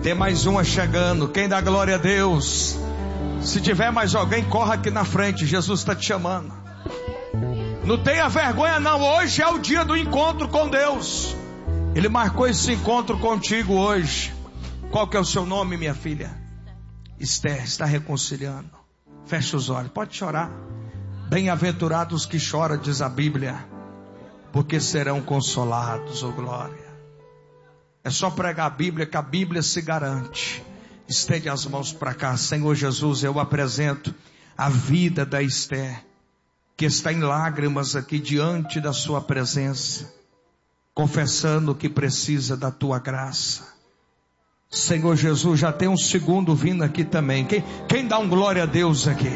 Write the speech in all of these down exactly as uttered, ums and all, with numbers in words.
Tem mais uma chegando. Quem dá glória a Deus? Se tiver mais alguém, corra aqui na frente. Jesus está te chamando. Não tenha vergonha não. Hoje é o dia do encontro com Deus. Ele marcou esse encontro contigo hoje. Qual que é o seu nome, minha filha? Esther. Está reconciliando. Fecha os olhos. Pode chorar. Bem-aventurados que choram, diz a Bíblia, porque serão consolados, ô glória. É só pregar a Bíblia que a Bíblia se garante. Estende as mãos para cá. Senhor Jesus, eu apresento a vida da Esther, que está em lágrimas aqui diante da sua presença, confessando que precisa da tua graça. Senhor Jesus, já tem um segundo vindo aqui também. Quem, quem dá um glória a Deus aqui?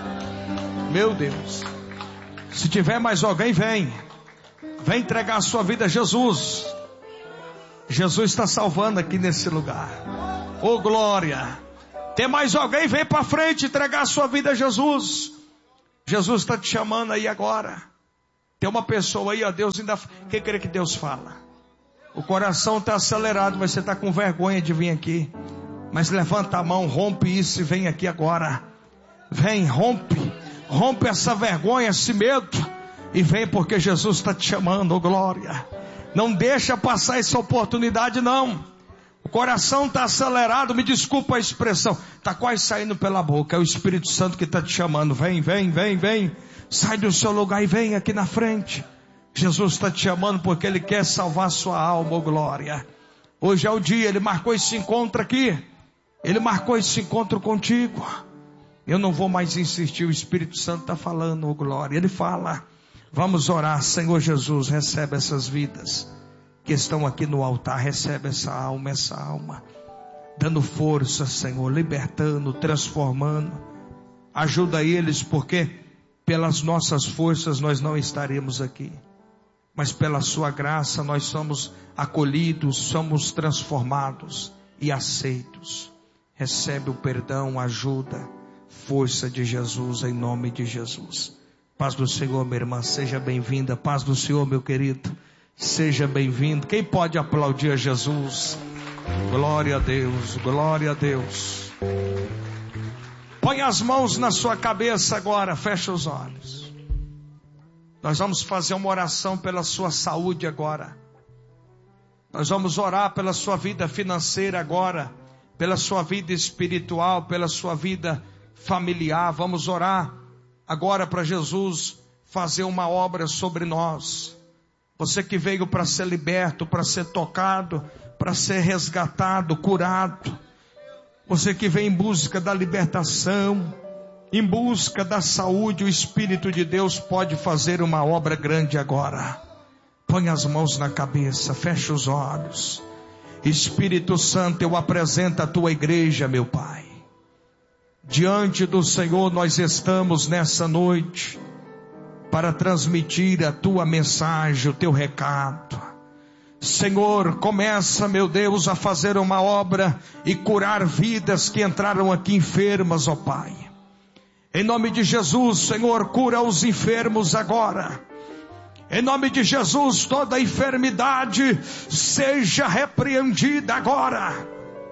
Meu Deus. Se tiver mais alguém, vem. Vem entregar a sua vida a Jesus. Jesus está salvando aqui nesse lugar. Ô glória. Tem mais alguém? Vem para frente entregar a sua vida a Jesus. Jesus está te chamando aí agora. Tem uma pessoa aí, ó, Deus ainda... Quem crê que Deus fala? O coração está acelerado, mas você está com vergonha de vir aqui. Mas levanta a mão, rompe isso e vem aqui agora. Vem, rompe. Rompe essa vergonha, esse medo. E vem porque Jesus está te chamando, ô glória. Não deixa passar essa oportunidade não. O coração está acelerado, me desculpa a expressão. Está quase saindo pela boca. É o Espírito Santo que está te chamando. Vem, vem, vem, vem. Sai do seu lugar e vem aqui na frente. Jesus está te chamando porque Ele quer salvar a sua alma, ô glória. Hoje é o dia, Ele marcou esse encontro aqui. Ele marcou esse encontro contigo. Eu não vou mais insistir, o Espírito Santo está falando, ô glória. Ele fala. Vamos orar. Senhor Jesus, recebe essas vidas que estão aqui no altar. Recebe essa alma, essa alma. Dando força, Senhor, libertando, transformando. Ajuda eles, porque pelas nossas forças nós não estaremos aqui. Mas pela sua graça nós somos acolhidos, somos transformados e aceitos. Recebe o perdão, ajuda, força de Jesus, em nome de Jesus. Paz do Senhor, minha irmã, seja bem-vinda. Paz do Senhor, meu querido, seja bem-vindo. Quem pode aplaudir a Jesus? Glória a Deus, glória a Deus. Põe as mãos na sua cabeça agora, fecha os olhos. Nós vamos fazer uma oração pela sua saúde agora. Nós vamos orar pela sua vida financeira agora, pela sua vida espiritual, pela sua vida familiar. Vamos orar agora para Jesus fazer uma obra sobre nós. Você que veio para ser liberto, para ser tocado, para ser resgatado, curado. Você que vem em busca da libertação, em busca da saúde, o Espírito de Deus pode fazer uma obra grande agora. Põe as mãos na cabeça, fecha os olhos. Espírito Santo, eu apresento a tua igreja, meu Pai. Diante do Senhor nós estamos nessa noite para transmitir a tua mensagem, o teu recado. Senhor, começa, meu Deus, a fazer uma obra e curar vidas que entraram aqui enfermas, ó Pai. Em nome de Jesus, Senhor, cura os enfermos agora. Em nome de Jesus, toda enfermidade seja repreendida agora.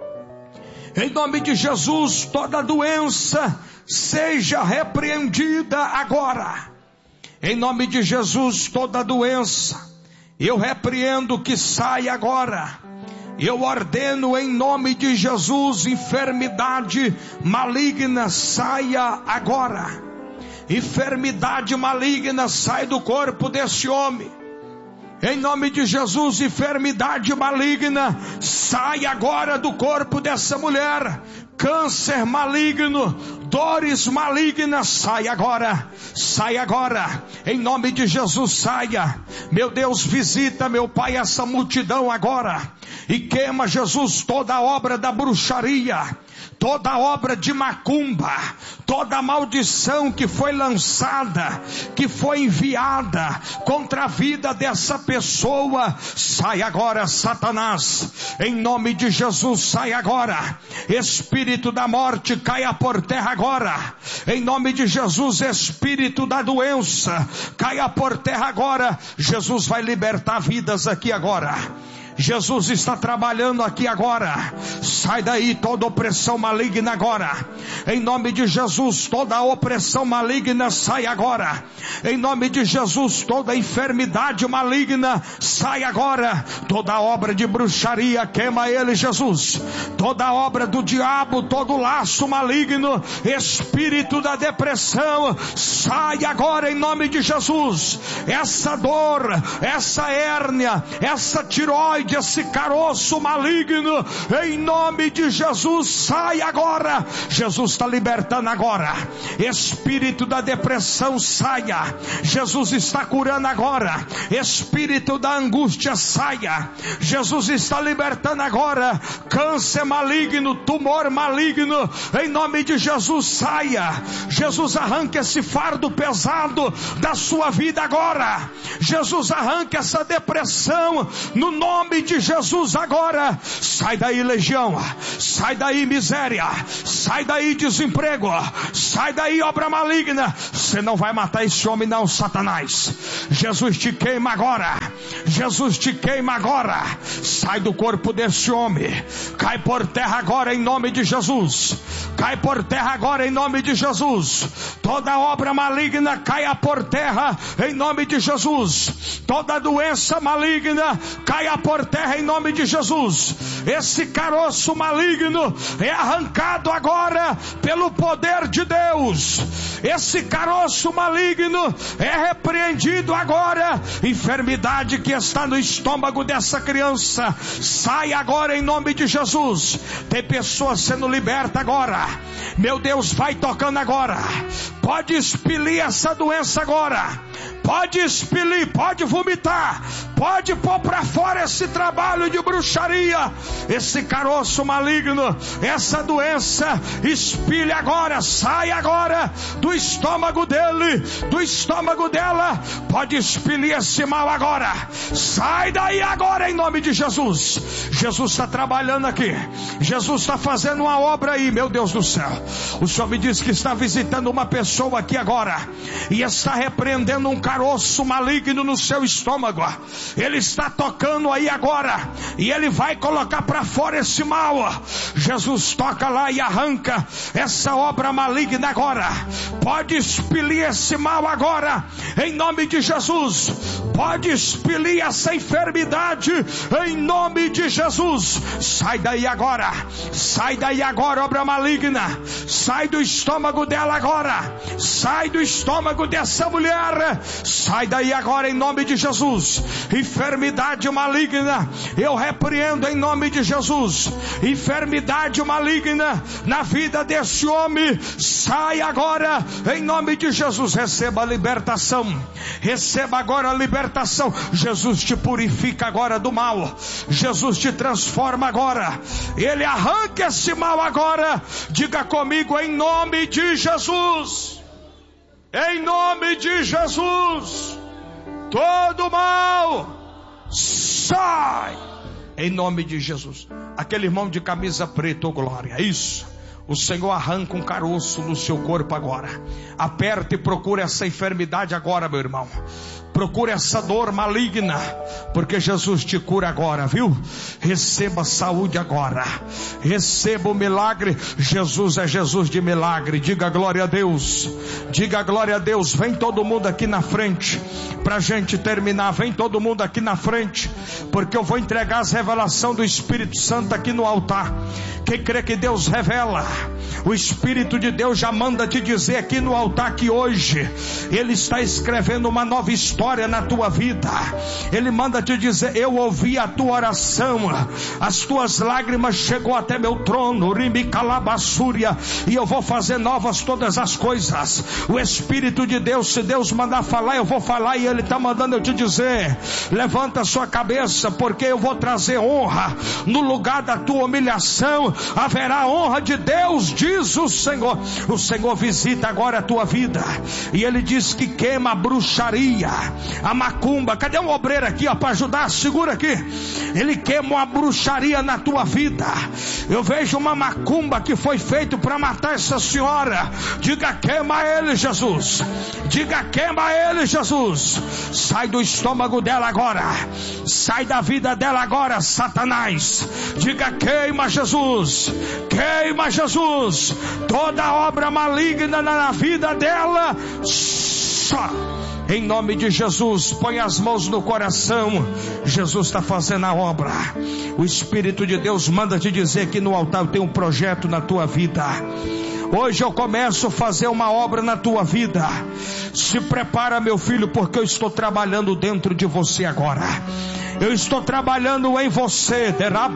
Em nome de Jesus, toda doença seja repreendida agora. Em nome de Jesus, toda doença, eu repreendo que saia agora. Eu ordeno em nome de Jesus, enfermidade maligna saia agora. Enfermidade maligna sai do corpo desse homem. Em nome de Jesus, enfermidade maligna sai agora do corpo dessa mulher. Câncer maligno, dores malignas, sai agora, sai agora, em nome de Jesus, saia. Meu Deus, visita, meu Pai, essa multidão agora, e queima, Jesus, toda a obra da bruxaria, toda a obra de macumba, toda a maldição que foi lançada, que foi enviada contra a vida dessa pessoa, sai agora, Satanás, em nome de Jesus, sai agora. Espírito da morte, caia por terra agora, em nome de Jesus. Espírito da doença, caia por terra agora. Jesus vai libertar vidas aqui agora. Jesus está trabalhando aqui agora. Sai daí toda opressão maligna agora. Em nome de Jesus, toda opressão maligna sai agora. Em nome de Jesus, toda enfermidade maligna sai agora. Toda obra de bruxaria, queima ele, Jesus. Toda obra do diabo, todo laço maligno, espírito da depressão, sai agora em nome de Jesus. Essa dor, essa hérnia, essa tiroide, esse caroço maligno, em nome de Jesus, sai agora. Jesus está libertando agora. Espírito da depressão, saia. Jesus está curando agora. Espírito da angústia, saia. Jesus está libertando agora. Câncer maligno, tumor maligno, em nome de Jesus, saia. Jesus arranca esse fardo pesado da sua vida agora. Jesus arranca essa depressão no nome de Jesus agora. Sai daí legião, sai daí miséria, sai daí desemprego, sai daí obra maligna. Você não vai matar esse homem não, Satanás. Jesus te queima agora. Jesus te queima agora. Sai do corpo desse homem. Cai por terra agora em nome de Jesus. Cai por terra agora em nome de Jesus. Toda obra maligna caia por terra em nome de Jesus. Toda doença maligna caia por terra em nome de Jesus. Esse caroço maligno é arrancado agora pelo poder de Deus. Esse caroço maligno é repreendido agora. Enfermidade que está no estômago dessa criança, sai agora em nome de Jesus. Tem pessoas sendo libertas agora. Meu Deus, vai tocando agora. Pode expelir essa doença agora. Pode expelir, pode vomitar, pode pôr para fora esse trabalho de bruxaria, esse caroço maligno, essa doença, expile agora, sai agora do estômago dele, do estômago dela, pode expelir esse mal agora, sai daí agora em nome de Jesus. Jesus está trabalhando aqui, Jesus está fazendo uma obra aí, meu Deus do céu. O Senhor me disse que está visitando uma pessoa aqui agora, e está repreendendo um caroço maligno no seu estômago. Ele está tocando aí agora, e ele vai colocar para fora esse mal. Jesus toca lá e arranca essa obra maligna agora. Pode expelir esse mal agora, em nome de Jesus. Pode expelir essa enfermidade, em nome de Jesus. Sai daí agora, sai daí agora, obra maligna. Sai do estômago dela agora, sai do estômago dessa mulher. Sai daí agora em nome de Jesus. Enfermidade maligna, eu repreendo em nome de Jesus. Enfermidade maligna na vida desse homem, sai agora em nome de Jesus. Receba a libertação. Receba agora a libertação. Jesus te purifica agora do mal. Jesus te transforma agora. Ele arranca esse mal agora. Diga comigo, em nome de Jesus. Em nome de Jesus, todo mal sai, em nome de Jesus. Aquele irmão de camisa preta, oh glória, isso. O Senhor arranca um caroço no seu corpo agora. Aperta e procura essa enfermidade agora, meu irmão. Procura essa dor maligna, porque Jesus te cura agora, viu? Receba saúde agora. Receba o milagre. Jesus é Jesus de milagre. Diga glória a Deus. Diga glória a Deus. Vem todo mundo aqui na frente, pra gente terminar. Vem todo mundo aqui na frente, porque eu vou entregar as revelações do Espírito Santo aqui no altar. Quem crê que Deus revela, o Espírito de Deus já manda te dizer aqui no altar que hoje Ele está escrevendo uma nova história na tua vida. Ele manda te dizer: eu ouvi a tua oração, as tuas lágrimas chegou até meu trono, Rimicalabassúria, e eu vou fazer novas todas as coisas. O Espírito de Deus, se Deus mandar falar, eu vou falar, e Ele está mandando eu te dizer: levanta a sua cabeça, porque eu vou trazer honra no lugar da tua humilhação. Haverá honra de Deus, diz o Senhor. O Senhor visita agora a tua vida, e Ele diz que queima a bruxaria, a macumba. Cadê um obreiro aqui, ó, para ajudar? Segura aqui. Ele queima uma bruxaria na tua vida. Eu vejo uma macumba que foi feito para matar essa senhora. Diga: queima ele, Jesus. Diga: queima ele, Jesus. Sai do estômago dela agora. Sai da vida dela agora, Satanás. Diga: queima, Jesus. Queima, Jesus. Toda obra maligna na vida dela, só em nome de Jesus. Põe as mãos no coração. Jesus está fazendo a obra. O Espírito de Deus manda te dizer que no altar tem um projeto na tua vida. Hoje eu começo a fazer uma obra na tua vida. Se prepara, meu filho, porque eu estou trabalhando dentro de você agora. Eu estou trabalhando em você,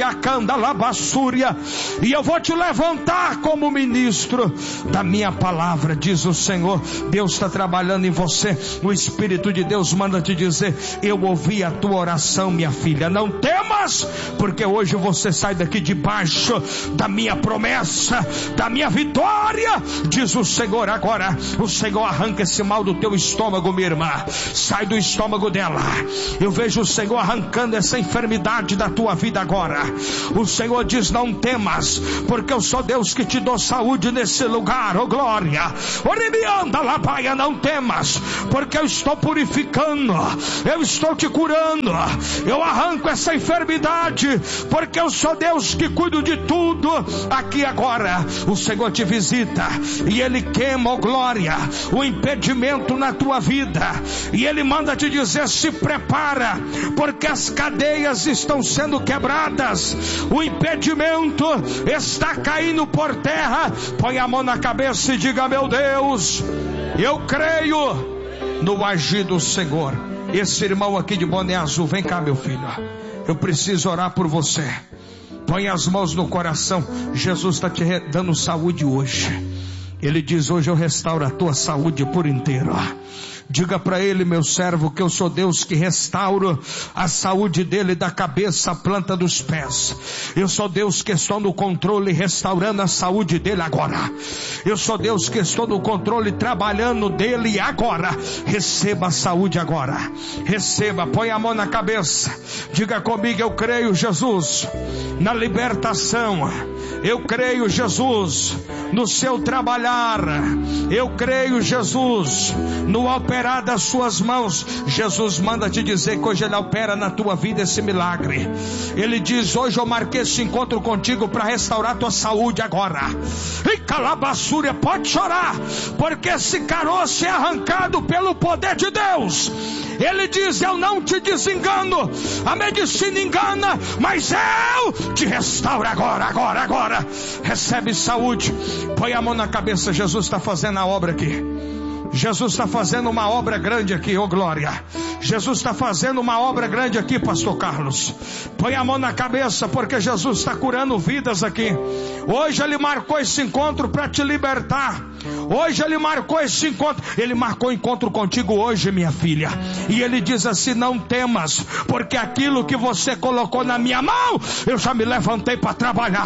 e eu vou te levantar como ministro da minha palavra, diz o Senhor. Deus está trabalhando em você. O Espírito de Deus manda te dizer: eu ouvi a tua oração, minha filha. Não temas, porque hoje você sai daqui debaixo da minha promessa, da minha vitória, diz o Senhor. Agora o Senhor arranca esse mal do teu estômago, minha irmã. Sai do estômago dela. Eu vejo o Senhor arrancando essa enfermidade da tua vida agora. O Senhor diz: não temas, porque eu sou Deus que te dou saúde nesse lugar, oh glória. Orimianda labaia, não temas, porque eu estou purificando, eu estou te curando, eu arranco essa enfermidade, porque eu sou Deus que cuido de tudo. Aqui agora o Senhor te visita e Ele queima, oh glória, o impedimento na tua vida, e Ele manda te dizer: se prepara, porque as cadeias estão sendo quebradas, o impedimento está caindo por terra. Põe a mão na cabeça e diga: meu Deus, eu creio no agir do Senhor. Esse irmão aqui de boné azul, vem cá, meu filho, eu preciso orar por você. Põe as mãos no coração. Jesus está te dando saúde hoje. Ele diz: hoje eu restauro a tua saúde por inteiro. Diga para ele: meu servo, que eu sou Deus que restauro a saúde dele da cabeça à planta dos pés. Eu sou Deus que estou no controle, restaurando a saúde dele agora. Eu sou Deus que estou no controle, trabalhando dele agora. Receba a saúde agora. Receba. Põe a mão na cabeça. Diga comigo: eu creio, Jesus, na libertação. Eu creio, Jesus, no seu trabalhar. Eu creio, Jesus, no operar das suas mãos. Jesus manda te dizer que hoje Ele opera na tua vida esse milagre. Ele diz: hoje eu marquei esse encontro contigo para restaurar tua saúde agora. E calabaçúria, pode chorar, porque esse caroço é arrancado pelo poder de Deus. Ele diz: eu não te desengano, a medicina engana, mas eu te restauro agora, agora, agora. Recebe saúde. Põe a mão na cabeça. Jesus está fazendo a obra aqui. Jesus está fazendo uma obra grande aqui, oh glória. Jesus está fazendo uma obra grande aqui, pastor Carlos. Põe a mão na cabeça, porque Jesus está curando vidas aqui. Hoje Ele marcou esse encontro para te libertar. Hoje Ele marcou esse encontro. Ele marcou o encontro contigo hoje, minha filha. E Ele diz assim: não temas, porque aquilo que você colocou na minha mão, eu já me levantei para trabalhar.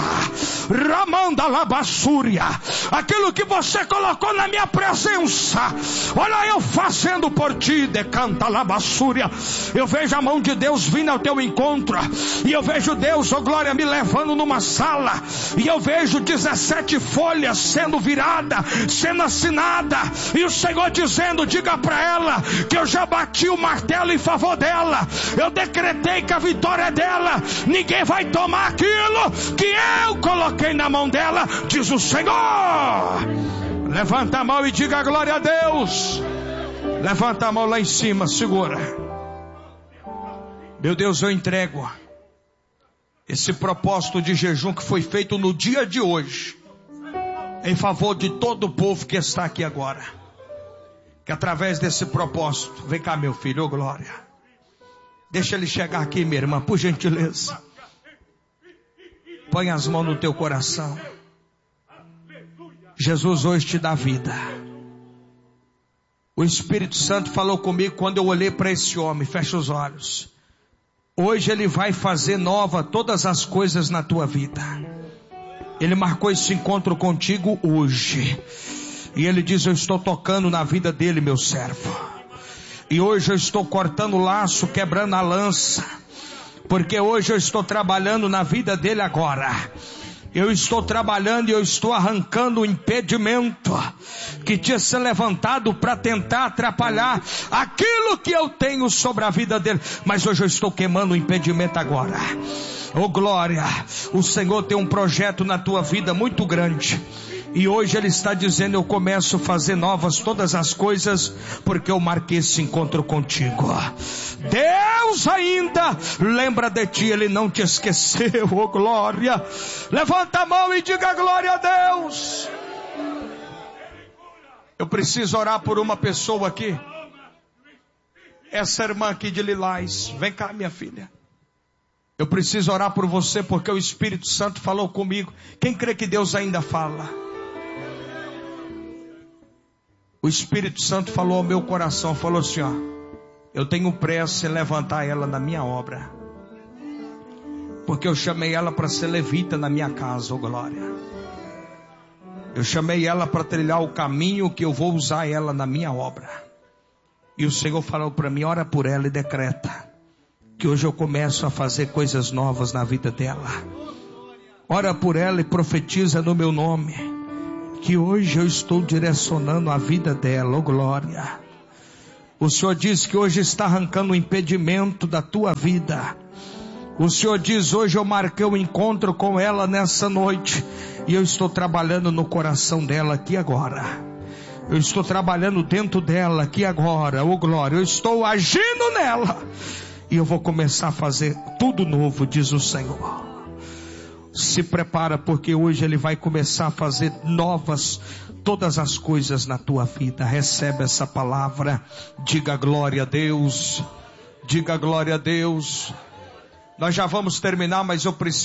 Ramanda labassúria, aquilo que você colocou na minha presença, olha eu fazendo por ti. Decanta labassúria. Eu vejo a mão de Deus vindo ao teu encontro, e eu vejo Deus, oh glória, me levando numa sala, e eu vejo dezessete folhas sendo virada, sendo assinada, e o Senhor dizendo: diga para ela que eu já bati o martelo em favor dela. Eu decretei que a vitória é dela. Ninguém vai tomar aquilo que eu coloquei na mão dela, diz o Senhor. Levanta a mão e diga glória a Deus. Levanta a mão lá em cima, segura. Meu Deus, eu entrego esse propósito de jejum que foi feito no dia de hoje, em favor de todo o povo que está aqui agora. Que através desse propósito, vem cá meu filho, ô glória. Deixa ele chegar aqui, minha irmã, por gentileza. Põe as mãos no teu coração. Jesus hoje te dá vida. O Espírito Santo falou comigo quando eu olhei para esse homem. Fecha os olhos. Hoje Ele vai fazer nova todas as coisas na tua vida. Ele marcou esse encontro contigo hoje. E Ele diz: eu estou tocando na vida dele, meu servo. E hoje eu estou cortando o laço, quebrando a lança, porque hoje eu estou trabalhando na vida dele agora. Eu estou trabalhando e eu estou arrancando o impedimento que tinha se levantado para tentar atrapalhar aquilo que eu tenho sobre a vida dele. Mas hoje eu estou queimando o impedimento agora. Oh glória, o Senhor tem um projeto na tua vida muito grande. E hoje Ele está dizendo, eu começo a fazer novas todas as coisas, porque eu marquei esse encontro contigo. Deus ainda lembra de ti, Ele não te esqueceu, oh glória. Levanta a mão e diga glória a Deus. Eu preciso orar por uma pessoa aqui. Essa irmã aqui de Lilás, vem cá minha filha. Eu preciso orar por você, porque o Espírito Santo falou comigo. Quem crê que Deus ainda fala? O Espírito Santo falou ao meu coração, falou assim, ó, eu tenho pressa em levantar ela na minha obra, porque eu chamei ela para ser levita na minha casa, oh glória. Eu chamei ela para trilhar o caminho que eu vou usar ela na minha obra. E o Senhor falou para mim, ora por ela e decreta que hoje eu começo a fazer coisas novas na vida dela. Ora por ela e profetiza no meu nome, que hoje eu estou direcionando a vida dela, oh glória. O Senhor diz que hoje está arrancando o impedimento da tua vida. O Senhor diz, hoje eu marquei um encontro com ela nessa noite, e eu estou trabalhando no coração dela aqui agora. Eu estou trabalhando dentro dela aqui agora, oh glória. Eu estou agindo nela, e eu vou começar a fazer tudo novo, diz o Senhor. Se prepara, porque hoje Ele vai começar a fazer novas todas as coisas na tua vida. Recebe essa palavra. Diga glória a Deus. Diga glória a Deus. Nós já vamos terminar, mas eu preciso